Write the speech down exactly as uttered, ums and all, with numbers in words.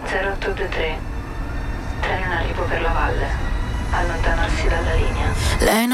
zero otto due tre. Treno in arrivo per la valle. Allontanarsi dalla linea. Lei